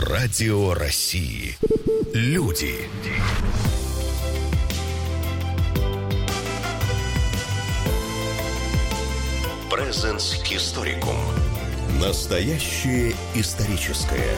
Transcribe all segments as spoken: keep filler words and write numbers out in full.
Радио России. Люди. Presence Historicum. Настоящее историческое.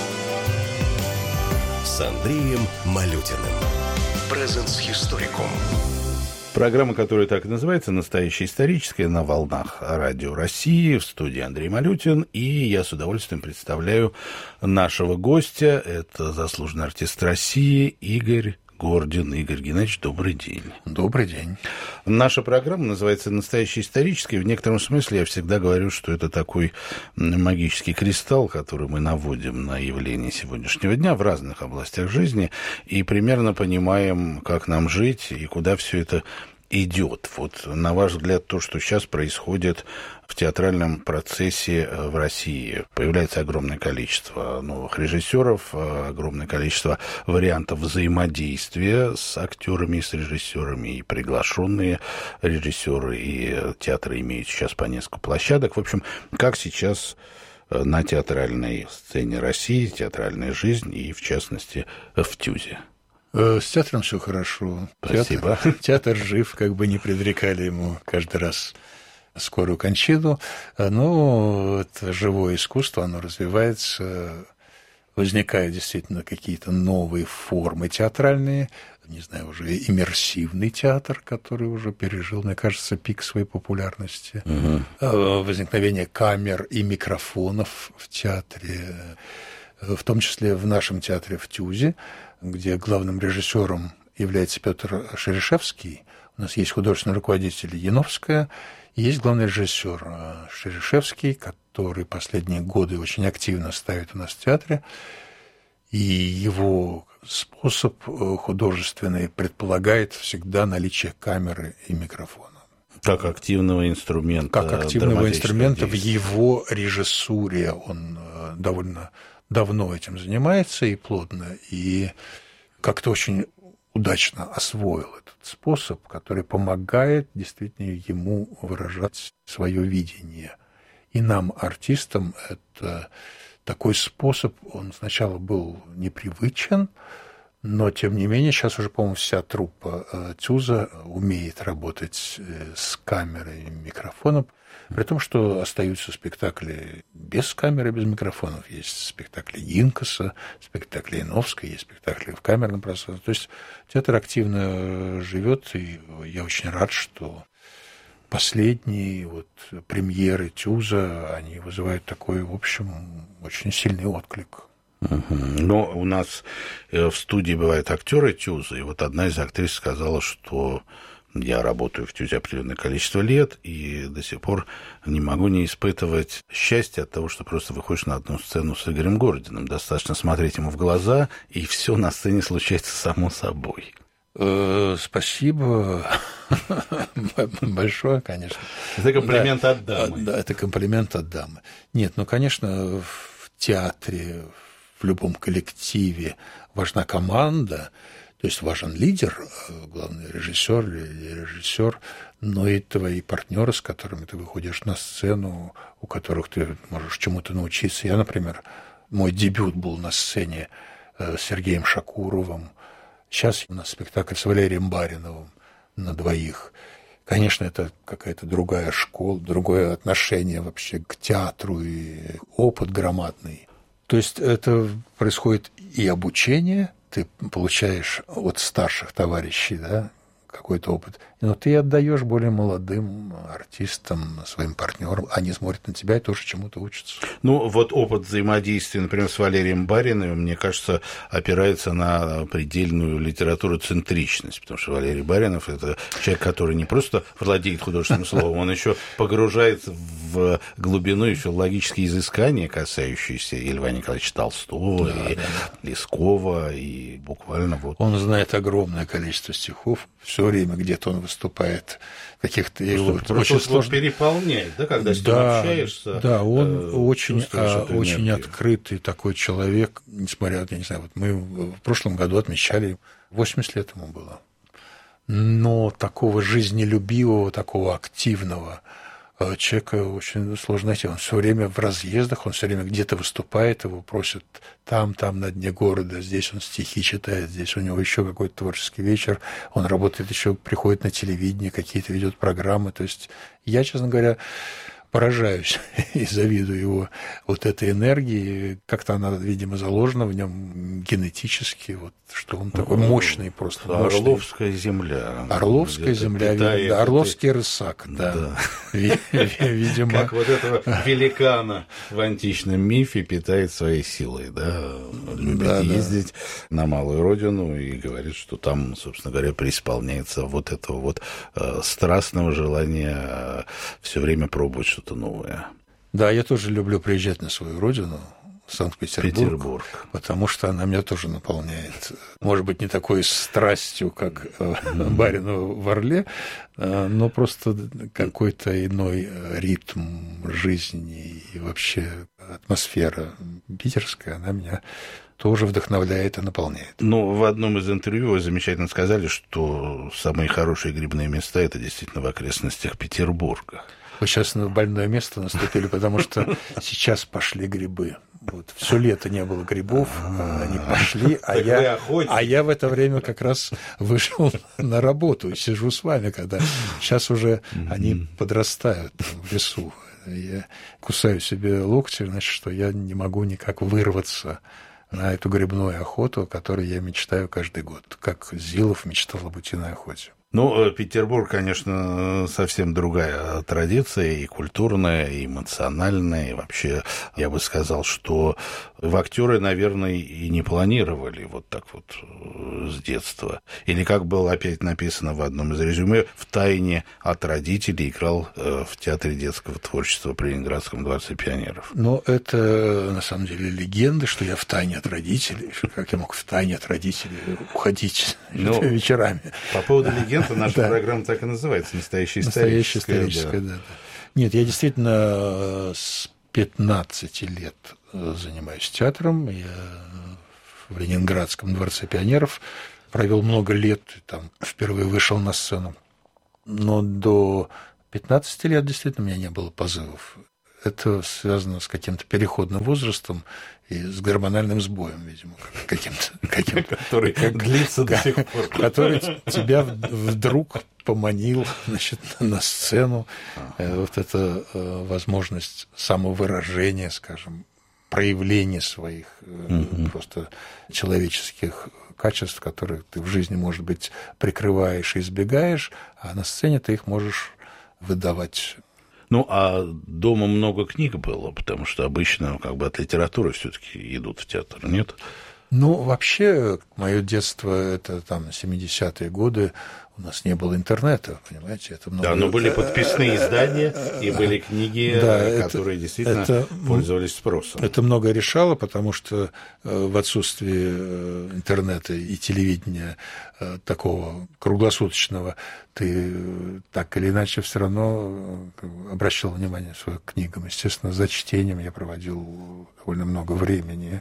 С Андреем Малютиным. Presence Historicum. Программа, которая так и называется, «Настоящее историческое», на волнах Радио России. В студии Андрей Малютин. И я с удовольствием представляю нашего гостя. Это заслуженный артист России Игорь Гордин. Игорь Геннадьевич, добрый день. Добрый день. Наша программа называется «Настоящее историческое». В некотором смысле я всегда говорю, что это такой магический кристалл, который мы наводим на явления сегодняшнего дня в разных областях жизни и примерно понимаем, как нам жить и куда все это идет. Вот, на ваш взгляд, то, что сейчас происходит в театральном процессе в России. Появляется огромное количество новых режиссеров, огромное количество вариантов взаимодействия с актерами и с режиссерами, и приглашенные режиссеры, и театры имеют сейчас по несколько площадок. В общем, как сейчас на театральной сцене России, театральная жизнь, и, в частности, в ТЮЗе? С театром все хорошо. Спасибо. Театр, театр жив, как бы не предрекали ему каждый раз скорую кончину. Но это живое искусство, оно развивается, возникают действительно какие-то новые формы театральные. Не знаю, уже иммерсивный театр, который уже пережил, мне кажется, пик своей популярности. Угу. Возникновение камер и микрофонов в театре, в том числе в нашем театре в ТЮЗе, где главным режиссером является Петр Шерешевский. У нас есть художественный руководитель Яновская, и есть главный режиссер Шерешевский, который последние годы очень активно ставит у нас в театре. И его способ художественный предполагает всегда наличие камеры и микрофона. Как активного инструмента. Как активного инструмента в его режиссуре. Он довольно давно этим занимается и плотно, и как-то очень удачно освоил этот способ, который помогает действительно ему выражать свое видение. И нам, артистам, это такой способ, он сначала был непривычен, но, тем не менее, сейчас уже, по-моему, вся труппа ТЮЗа умеет работать с камерой и микрофоном, при том, что остаются спектакли без камеры, без микрофонов. Есть спектакли Инкаса, спектакли Яновской, есть спектакли в камерном пространстве. То есть театр активно живет, и я очень рад, что последние вот премьеры ТЮЗа, они вызывают такой, в общем, очень сильный отклик. Но у нас в студии бывают актеры ТЮЗа, и вот одна из актрис сказала, что я работаю в ТЮЗе определенное количество лет, и до сих пор не могу не испытывать счастья от того, что просто выходишь на одну сцену с Игорем Гординым. Достаточно смотреть ему в глаза, и все на сцене случается само собой. Спасибо большое, конечно. Это комплимент от дамы. Да, это комплимент от дамы. Нет, ну, конечно, в театре, в любом коллективе важна команда. То есть важен лидер, главный режиссер или режиссер, но и твои партнеры, с которыми ты выходишь на сцену, у которых ты можешь чему-то научиться. Я, например, мой дебют был на сцене с Сергеем Шакуровым. Сейчас у нас спектакль с Валерием Бариновым на двоих. Конечно, это какая-то другая школа, другое отношение вообще к театру и опыт громадный. То есть это происходит и обучение, ты получаешь от старших товарищей, да, какой-то опыт, но ты отдаешь более молодым артистам, своим партнерам, они смотрят на тебя и тоже чему-то учатся. Ну, вот опыт взаимодействия, например, с Валерием Бариновым, мне кажется, опирается на предельную литературоцентричность, потому что Валерий Баринов – это человек, который не просто владеет художественным словом, он еще погружается в глубину и филологические изыскания, касающиеся и Льва Николаевича Толстого, да, и да. Лескова, и буквально вот… Он знает огромное количество стихов, все время где-то он выступает в каких-то его очень сложно переполняет, да, когда с ним да, общаешься. Да, он э, очень, а, очень открытый такой человек, несмотря, я не знаю, вот мы в прошлом году отмечали, восемьдесят лет ему было, но такого жизнелюбивого, такого активного человека очень сложно найти. Он все время в разъездах, он все время где-то выступает, его просят там, там, на дне города, здесь он стихи читает, здесь у него еще какой-то творческий вечер, он работает еще, приходит на телевидение, какие-то ведет программы. То есть я, честно говоря, поражаюсь и завидую его вот этой энергии. Как-то она, видимо, заложена в нем генетически, вот, что он такой мощный просто. Мощный. Орловская земля. Орловская земля, да, Орловский рысак, да. да. Видимо. Как вот этого великана в античном мифе питает своей силой, да, любит да, ездить да. на малую родину и говорит, что там, собственно говоря, преисполняется вот этого вот э, страстного желания э, все время пробовать что-то новое. Да, я тоже люблю приезжать на свою родину, Санкт-Петербург, Петербург. Потому что она меня тоже наполняет. Может быть, не такой страстью, как mm-hmm. барину в Орле, но просто какой-то иной ритм жизни и вообще атмосфера питерская, она меня тоже вдохновляет и наполняет. Ну, в одном из интервью вы замечательно сказали, что самые хорошие грибные места – это действительно в окрестностях Петербурга. Вы сейчас на больное место наступили, потому что сейчас пошли грибы. Вот, все лето не было грибов, они пошли, а я, а я в это время как раз вышел на работу и сижу с вами, когда сейчас уже они подрастают в лесу. Я кусаю себе локти, значит, что я не могу никак вырваться на эту грибную охоту, о которой я мечтаю каждый год, как Зилов мечтал об утиной охоте. Ну, Петербург, конечно, совсем другая традиция, и культурная, и эмоциональная, и вообще, я бы сказал, что в актеры, наверное, и не планировали вот так вот с детства. Или, как было опять написано в одном из резюме, втайне от родителей играл в Театре детского творчества при Ленинградском дворце пионеров. Ну, это, на самом деле, легенда, что я втайне от родителей. Как я мог втайне от родителей уходить ну, вечерами? По поводу легенды, наша да. программа так и называется «Настоящая историческая». Настоящая историческая, да. да, да. Нет, я действительно с пятнадцати лет занимаюсь театром. Я в Ленинградском дворце пионеров провел много лет, там впервые вышел на сцену. Но до пятнадцати лет действительно у меня не было позывов. Это связано с каким-то переходным возрастом и с гормональным сбоем, видимо, каким-то, каким-то который как, длится до сих пор. Который тебя вдруг поманил, значит, на сцену. А-а-а. Вот эта возможность самовыражения, скажем, проявления своих mm-hmm. просто человеческих качеств, которые ты в жизни, может быть, прикрываешь и избегаешь, а на сцене ты их можешь выдавать. Ну, а дома много книг было, потому что обычно как бы от литературы все-таки идут в театр, нет? Ну, вообще, мое детство, это там семидесятые годы, у нас не было интернета, понимаете? Это много... Да, но были подписные издания и были книги, да, которые это, действительно это, пользовались спросом. Это много решало, потому что в отсутствии интернета и телевидения такого круглосуточного ты так или иначе все равно обращал внимание свое к книгам. Естественно, за чтением я проводил довольно много времени.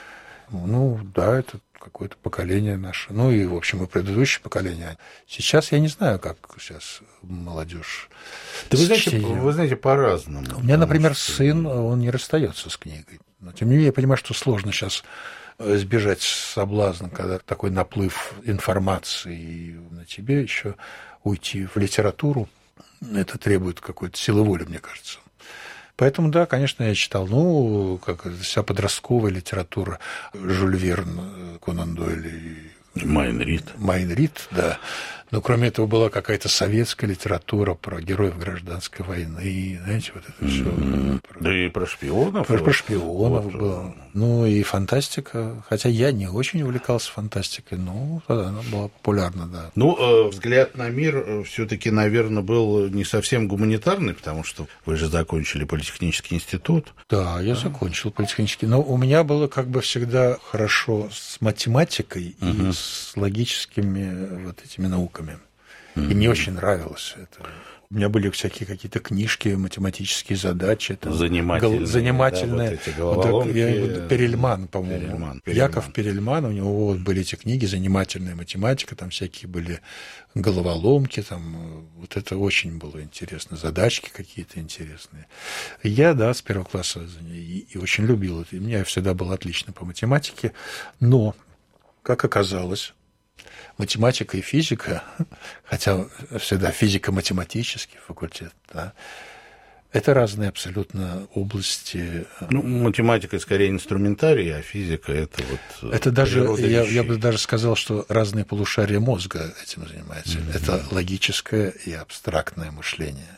Ну, да, это какое-то поколение наше. Ну, и, в общем, и предыдущее поколение. Сейчас я не знаю, как сейчас молодежь. Да вы знаете, вы знаете, по-разному. У меня, например, что... сын, он не расстается с книгой. Но, тем не менее, я понимаю, что сложно сейчас избежать соблазна, когда такой наплыв информации на тебе, еще уйти в литературу. Это требует какой-то силы воли, мне кажется. Поэтому, да, конечно, я читал, ну, как вся подростковая литература, Жюль Верн, Конан Дойль и... Майн Рид. Майн Рид, да. Но кроме этого была какая-то советская литература про героев гражданской войны, знаете, вот это все. Mm-hmm. Про... Да и про шпионов. Про, про шпионов вот. Было. Ну и фантастика, хотя я не очень увлекался фантастикой, но тогда она была популярна, да. Ну, взгляд на мир все-таки, наверное, был не совсем гуманитарный, потому что вы же закончили политехнический институт. Да, я да. закончил политехнический, но у меня было как бы всегда хорошо с математикой mm-hmm. и с логическими вот этими науками. Mm-hmm. И мне очень нравилось это. У меня были всякие какие-то книжки, математические задачи. Там, занимательные. Гол, занимательные. Да, вот эти головоломки. Я, Перельман, по-моему. Перельман, Перельман. Яков Перельман, у него вот были эти книги, занимательная математика, там всякие были головоломки, там вот это очень было интересно, задачки какие-то интересные. Я, да, с первого класса и, и очень любил это. И у меня всегда было отлично по математике, но, как оказалось, математика и физика, хотя всегда физико-математический факультет, да, это разные абсолютно области. Ну, математика скорее инструментарий, а физика это вот. Это даже, я, я бы даже сказал, что разные полушария мозга этим занимаются. Mm-hmm. Это логическое и абстрактное мышление.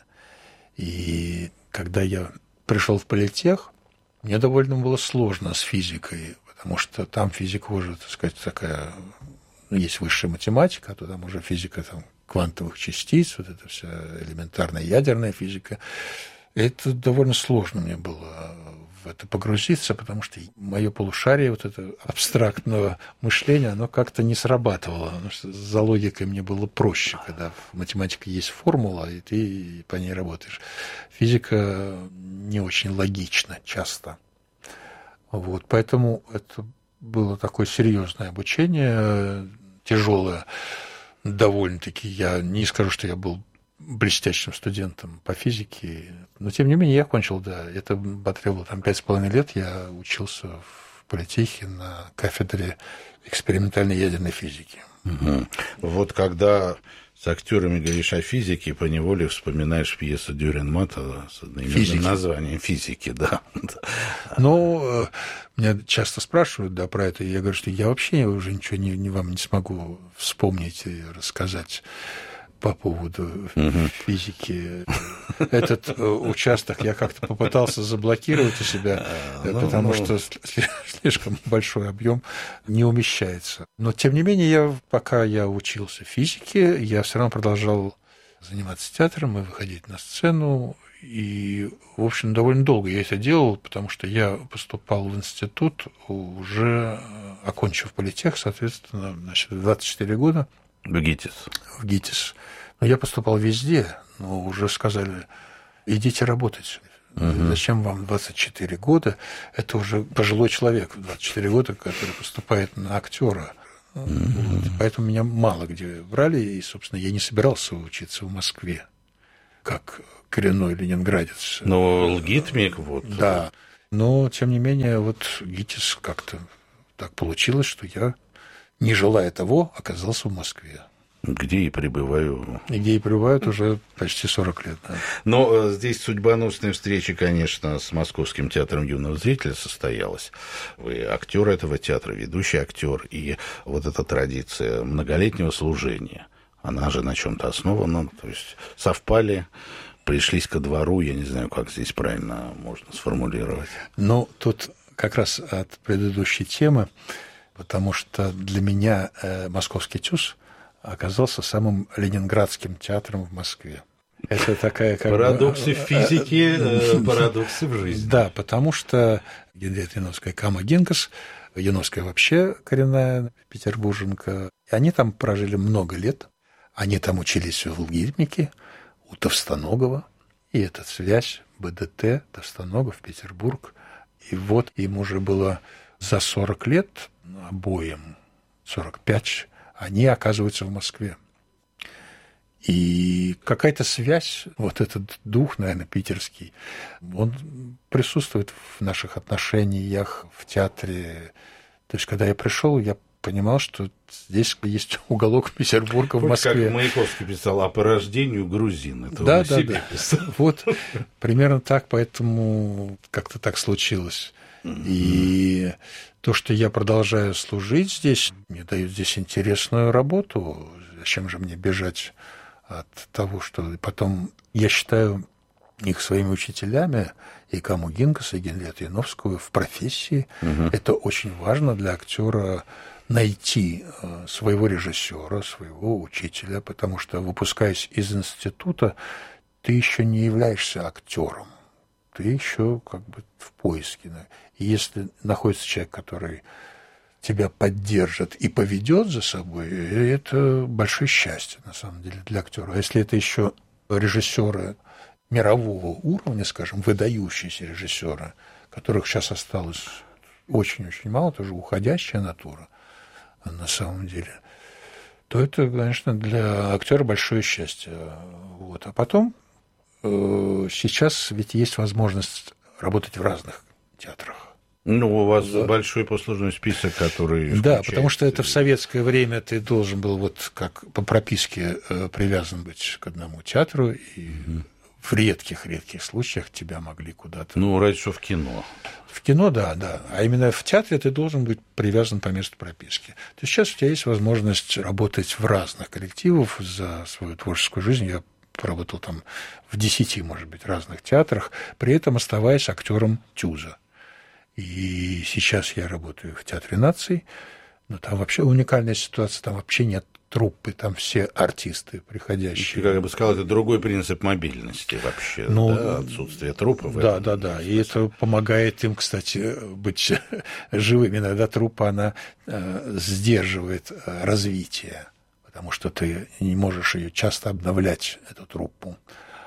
И когда я пришел в политех, мне довольно было сложно с физикой, потому что там физика уже, так сказать, такая. Есть высшая математика, а то там уже физика там, квантовых частиц, вот это вся элементарная ядерная физика. Это довольно сложно мне было в это погрузиться, потому что мое полушарие вот это абстрактного мышления, оно как-то не срабатывало, потому что за логикой мне было проще, когда в математике есть формула, и ты по ней работаешь. Физика не очень логична часто. Вот, поэтому это было такое серьезное обучение, тяжелое довольно-таки. Я не скажу, что я был блестящим студентом по физике, но тем не менее я кончил, да. Это потребовало там пять с половиной лет. Я учился в политехе на кафедре экспериментальной ядерной физики. Угу. Вот когда с актерами говоришь о физике, поневоле вспоминаешь пьесу Дюррен-Мата с одноименным физики. названием «Физики», да. Ну, меня часто спрашивают, да, про это, и я говорю, что я вообще уже ничего не, не вам не смогу вспомнить и рассказать по поводу угу. физики. Этот участок я как-то попытался заблокировать у себя, ну, потому ну. что слишком большой объем не умещается. Но, тем не менее, я, пока я учился физике, я все равно продолжал заниматься театром и выходить на сцену. И, в общем, довольно долго я это делал, потому что я поступал в институт, уже окончив политех, соответственно, значит, в двадцать четыре года. В ГИТИС. В ГИТИС. Но я поступал везде, но уже сказали, идите работать. Угу. Зачем вам двадцать четыре года? Это уже пожилой человек, двадцать четыре года, который поступает на актера. Угу. Вот. Поэтому меня мало где брали, и, собственно, я не собирался учиться в Москве, как коренной ленинградец. Но лгитмик, вот. Да. Но, тем не менее, вот ГИТИС как-то так получилось, что я, не желая того, оказался в Москве. Где и пребываю. И где и пребывают уже почти сорок лет. Да. Но здесь судьбоносная встреча, конечно, с Московским театром юного зрителя состоялась. Вы актер этого театра, ведущий актер, и вот эта традиция многолетнего служения, она же на чем-то основана, то есть совпали, пришлись ко двору, я не знаю, как здесь правильно можно сформулировать. Ну, тут как раз от предыдущей темы, потому что для меня э, Московский ТЮЗ оказался самым ленинградским театром в Москве. Это такая как парадоксы бы... в физике, парадоксы в жизни. Да, потому что Генриетта Яновская, Кама Гинкас, Яновская вообще коренная петербурженка, и они там прожили много лет, они там учились в лгитмике у Товстоногова, и эта связь БДТ, Товстоногов, Петербург, и вот им уже было за сорок лет обоим, сорок пять, они оказываются в Москве. И какая-то связь, вот этот дух, наверное, питерский, он присутствует в наших отношениях, в театре. То есть, когда я пришел, я понимал, что здесь есть уголок Петербурга в Москве. Как Маяковский писал, а по рождению грузин. Это да, он да, себе да. писал. Вот, примерно так, поэтому как-то так случилось. И то, что я продолжаю служить здесь, мне дают здесь интересную работу. Зачем же мне бежать от того, что... Потом я считаю их своими учителями, и Каму Гинкаса, и Генриетту Яновскую в профессии. Угу. Это очень важно для актера найти своего режиссера, своего учителя, потому что, выпускаясь из института, ты еще не являешься актером. Ты еще как бы в поиске. И если находится человек, который тебя поддержит и поведет за собой, это большое счастье, на самом деле, для актера. А если это еще режиссеры мирового уровня, скажем, выдающиеся режиссеры, которых сейчас осталось очень-очень мало, тоже уходящая натура на самом деле, то это, конечно, для актера большое счастье. Вот. А потом э, сейчас ведь есть возможность работать в разных театрах. Ну, у вас Да. большой послужной список, который... Да, потому что это в советское время ты должен был вот как по прописке э, привязан быть к одному театру, и угу. в редких-редких случаях тебя могли куда-то... Ну, разве что в кино. В кино, да, да. А именно в театре ты должен быть привязан по месту прописки. То есть сейчас у тебя есть возможность работать в разных коллективах за свою творческую жизнь. Я поработал там в десяти, может быть, разных театрах, при этом оставаясь актером ТЮЗа. И сейчас я работаю в Театре наций, но там вообще уникальная ситуация, там вообще нет труппы, там все артисты приходящие. Как я бы сказал, это другой принцип мобильности вообще, ну, да, отсутствие труппов. Да, да, да, и это помогает им, кстати, быть живыми. Иногда труппа, она сдерживает развитие, потому что ты не можешь ее часто обновлять, эту труппу.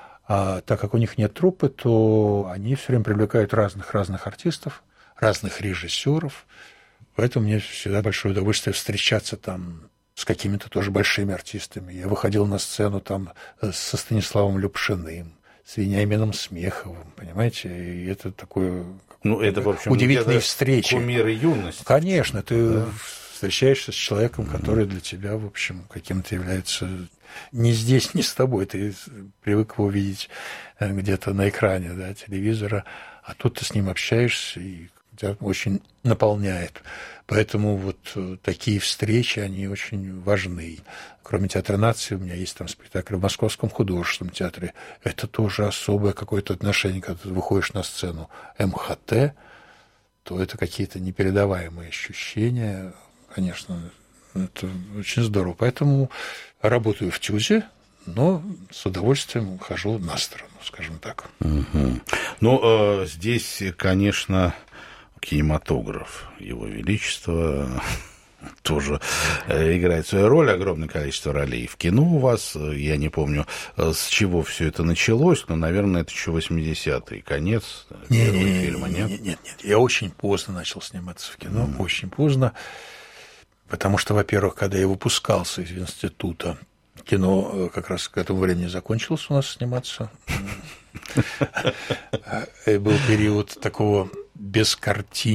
А так как у них нет труппы, то они все время привлекают разных-разных артистов, разных режиссеров, поэтому мне всегда большое удовольствие встречаться там с какими-то тоже большими артистами. Я выходил на сцену там со Станиславом Любшиным, с Вениамином Смеховым, понимаете, и это такое ну, это, в общем, удивительные встречи. Кумиры юности. Конечно, ты да. встречаешься с человеком, который для тебя, в общем, каким-то является не здесь, не с тобой. Ты привык его видеть где-то на экране, да, телевизора, а тут ты с ним общаешься, и тебя очень наполняет. Поэтому вот такие встречи, они очень важны. Кроме Театра наций, у меня есть там спектакль в Московском художественном театре. Это тоже особое какое-то отношение, когда ты выходишь на сцену эм ха тэ, то это какие-то непередаваемые ощущения. Конечно, это очень здорово. Поэтому работаю в ТЮЗе, но с удовольствием хожу на сторону, скажем так. Угу. Ну, э, здесь, конечно, кинематограф Его Величества тоже играет свою роль, огромное количество ролей в кино у вас. Я не помню, с чего все это началось, но, наверное, это еще восьмидесятые, конец первого фильма, нет? Нет, нет, нет. Я очень поздно начал сниматься в кино, mm. очень поздно, потому что, во-первых, когда я выпускался из института, кино как раз к этому времени закончилось у нас сниматься. Был период такого бескартинного